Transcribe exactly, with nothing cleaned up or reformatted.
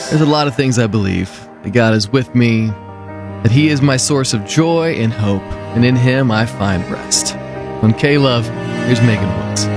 There's a lot of things I believe. That God is with me, that He is my source of joy and hope, and in Him I find rest. On K-Love, here's Megan Woods.